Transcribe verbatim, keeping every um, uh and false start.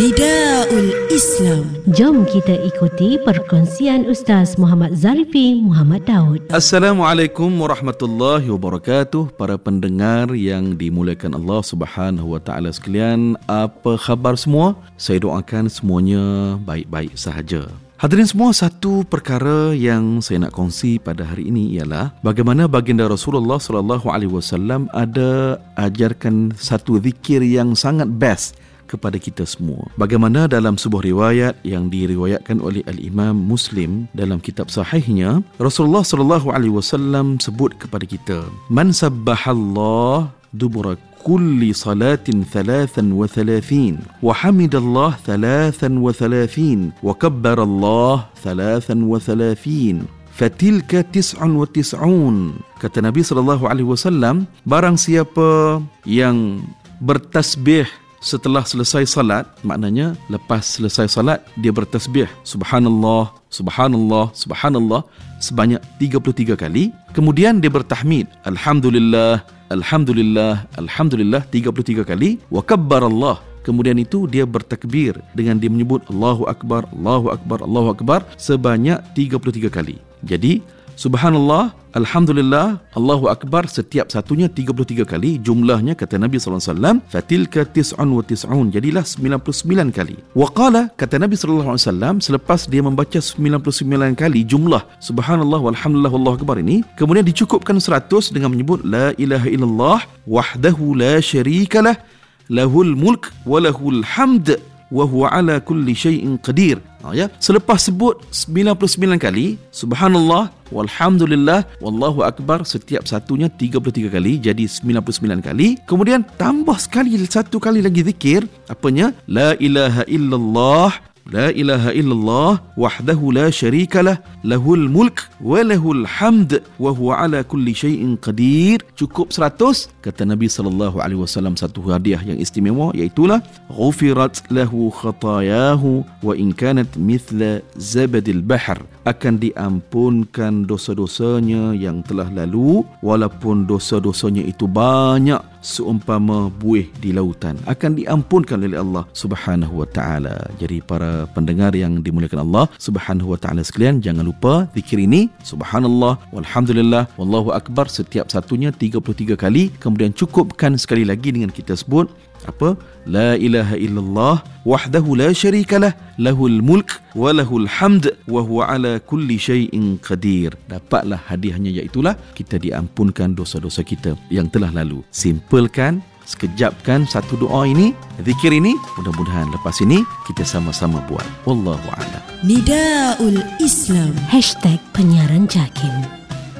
Nidaul Islam. Jom kita ikuti perkongsian Ustaz Muhammad Zarifi Muhammad Daud. Assalamualaikum warahmatullahi wabarakatuh. Para pendengar yang dimuliakan Allah Subhanahu wa taala sekalian, apa khabar semua? Saya doakan semuanya baik-baik sahaja. Hadirin semua, satu perkara yang saya nak kongsi pada hari ini ialah bagaimana baginda Rasulullah sallallahu alaihi wasallam ada ajarkan satu zikir yang sangat best kepada kita semua. Bagaimana dalam sebuah riwayat yang diriwayatkan oleh Al-Imam Muslim dalam kitab sahihnya, Rasulullah sallallahu alaihi wasallam sebut kepada kita, "Man sabbahallah dubura kulli salatin thalathan wa thalathin wa hamidallah thalathan wa thalathin wa kabbarallah thalathan wa thalathin fatilka tis'un wa tis'un." Kata Nabi sallallahu alaihi wasallam, barang siapa yang bertasbih setelah selesai salat, maknanya lepas selesai salat dia bertasbih subhanallah, subhanallah, subhanallah sebanyak tiga puluh tiga kali. Kemudian dia bertahmid alhamdulillah, alhamdulillah, alhamdulillah tiga puluh tiga kali. Wa kabbarallah, kemudian itu dia bertakbir dengan dia menyebut Allahu Akbar, Allahu Akbar, Allahu Akbar sebanyak tiga puluh tiga kali. Jadi subhanallah, alhamdulillah, Allahu Akbar setiap satunya tiga puluh tiga kali. Jumlahnya kata Nabi sallallahu alaihi wasallam, fatilka tis'un wa tis'un, jadilah sembilan puluh sembilan kali. Wa qala, kata Nabi sallallahu alaihi wasallam, selepas dia membaca sembilan puluh sembilan kali jumlah subhanallah walhamdulillah wallahu akbar ini, kemudian dicukupkan seratus dengan menyebut la ilaha illallah wahdahu la syarikalah lahul mulk wa lahul hamd wa huwa ala kulli syai'in qadir. Ha, ya. Selepas sebut sembilan puluh sembilan kali subhanallah walhamdulillah wallahu akbar setiap satunya tiga puluh tiga kali, jadi sembilan puluh sembilan kali. Kemudian tambah sekali satu kali lagi zikir, apanya? La ilaha illallah La ilaha illallah wahdahu la syarikalah lahul mulk wa lahul hamd wa huwa ala kulli syai'in qadir. Cukup seratus. Kata Nabi sallallahu alaihi wasallam satu hadiah yang istimewa, iaitulah ghufirat lahu khatayahu wa in kanat mithla zabadil bahr, akan diampunkan dosa-dosanya yang telah lalu walaupun dosa-dosanya itu banyak seumpama buih di lautan, akan diampunkan oleh Allah Subhanahu wa taala. Jadi para pendengar yang dimuliakan Allah Subhanahu wa taala sekalian, jangan lupa zikir ini subhanallah walhamdulillah wallahu akbar setiap satunya tiga puluh tiga kali. Kemudian cukupkan sekali lagi dengan kita sebut apa? La ilaha illallah wahdahu la syarikalah lahul mulk wa lahul hamd wa huwa ala kulli syai'in qadir. Dapatlah hadiahnya, iaitulah kita diampunkan dosa-dosa kita yang telah lalu. Simpelkan, sekejapkan satu doa ini, zikir ini, mudah-mudahan lepas ini kita sama-sama buat. Wallahu a'lam. Nidaul Islam. Hashtag penyiaran JAKIM.